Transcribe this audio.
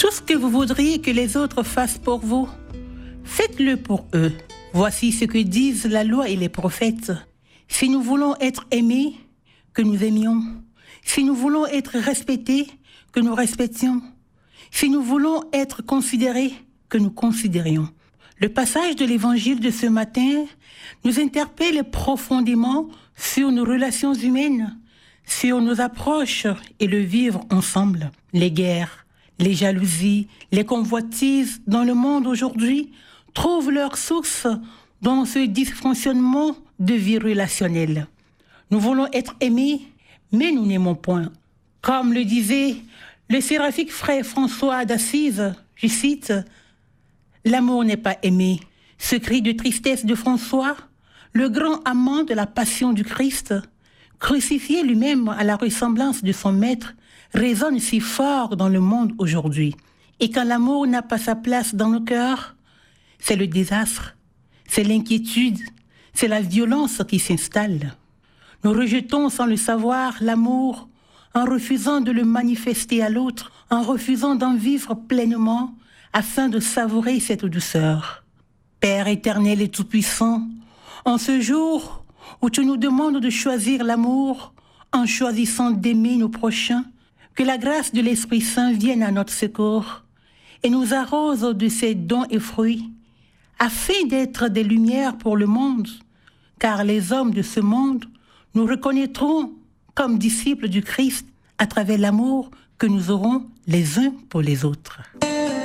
Tout ce que vous voudriez que les autres fassent pour vous, faites-le pour eux. Voici ce que disent la loi et les prophètes. Si nous voulons être aimés, que nous aimions. Si nous voulons être respectés, que nous respections. Si nous voulons être considérés, que nous considérions. Le passage de l'évangile de ce matin nous interpelle profondément sur nos relations humaines, sur nos approches et le vivre ensemble. Les guerres, les jalousies, les convoitises dans le monde aujourd'hui trouvent leur source dans ce dysfonctionnement de vie relationnelle. Nous voulons être aimés, mais nous n'aimons point. Comme le disait le séraphique frère François d'Assise, je cite, « L'amour n'est pas aimé ». Ce cri de tristesse de François, le grand amant de la passion du Christ, crucifié lui-même à la ressemblance de son maître, résonne si fort dans le monde aujourd'hui. Et quand l'amour n'a pas sa place dans nos cœurs, c'est le désastre, c'est l'inquiétude, c'est la violence qui s'installe. Nous rejetons sans le savoir l'amour en refusant de le manifester à l'autre, en refusant d'en vivre pleinement afin de savourer cette douceur. Père éternel et tout-puissant, en ce jour où tu nous demandes de choisir l'amour en choisissant d'aimer nos prochains, que la grâce de l'Esprit Saint vienne à notre secours et nous arrose de ses dons et fruits, afin d'être des lumières pour le monde, car les hommes de ce monde nous reconnaîtront comme disciples du Christ à travers l'amour que nous aurons les uns pour les autres.